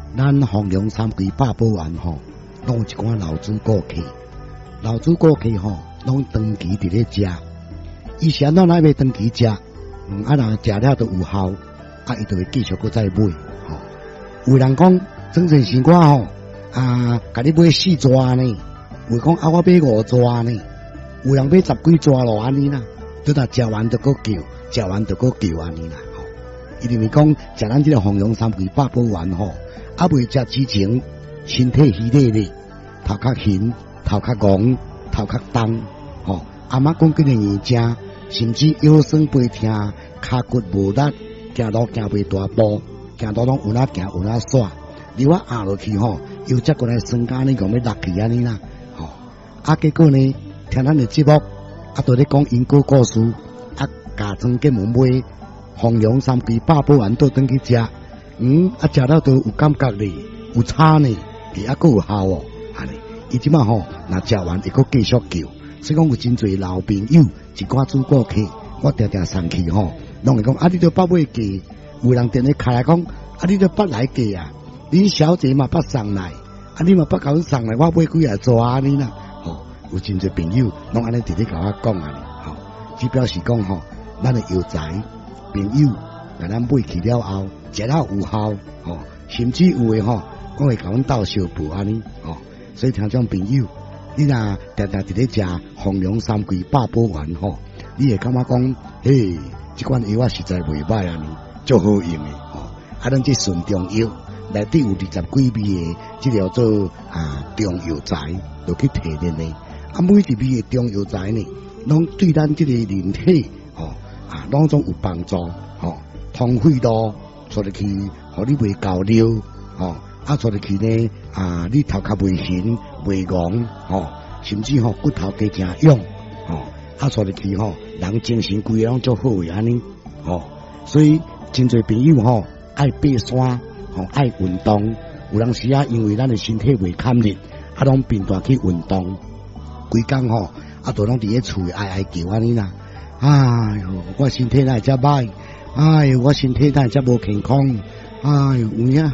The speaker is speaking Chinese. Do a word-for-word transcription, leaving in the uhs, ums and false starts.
咱弘扬三规百宝丸吼，拢有一寡老主顾客，老主顾客吼，拢长期伫咧食。以前拢来要长期食，嗯，啊，若食了都有效，啊，伊就会继续搁再买。吼，有人讲整成生我吼，啊，甲你买四抓呢，有讲啊，我买五抓呢，有人买十几抓咯，安尼啦，都若食完就搁叫，食完就搁叫安尼啦。吼，伊认为讲食咱即个弘扬三规百宝丸吼。啊，未食之前，身体虚累咧，头壳晕，头壳戆，头壳重，吼。阿妈讲几个年正，甚至腰酸背痛，骹骨无力，行路行袂大步，行路拢有哪行有哪耍，如果压落去吼，又则过来酸甲呢，讲要落去安尼啦，吼。啊，结果呢，听咱的节目，啊，都咧讲因果故事，啊，家庄给门买弘扬三规百宝丸倒转去食。嗯，啊，食了都有感觉咧，有差呢，伊还佫有效哦，安尼。伊即马吼，若食完会佫继续叫，所以讲有真侪老朋友，一寡主顾客，我定定送去吼，拢会讲啊，你都捌买价，有人电话开来讲，啊，你都捌来价啊，恁小姐嘛捌送来，啊，你嘛捌甲阮送来，我买几啊抓安尼啦，吼，有真侪朋友拢安尼直直甲我讲安尼，吼，只表示讲吼，咱的药材朋友，甲咱买去了后。食了有效，吼，甚至有诶吼，我会甲阮斗相补安尼，吼，所以听众朋友，你若定定伫咧食弘扬三规百宝丸吼，你会感觉讲，嘿，即款药啊实在袂歹安尼，足好用诶，吼，啊，咱即顺中药内底有二十几味诶，即叫做啊中药材，就去提炼诶，啊，每一味诶中药材呢，拢对咱即个人体，吼，啊，拢总有帮助，吼，通血路。做入去，互你袂高尿，吼，啊做入去呢，啊你头壳袂晕袂戆，吼，甚至吼骨头加正勇，吼，啊做入去吼，人精神规个拢足好诶安尼，吼，所以真侪朋友吼爱爬山，吼爱运动，有当时啊因为咱诶身体袂堪力，啊拢频繁去运动，规工吼啊都拢伫咧厝哀哀叫安尼啦，哎哟，我身体哪会遮歹？哎，我身体哪会遮无健康？哎，有影。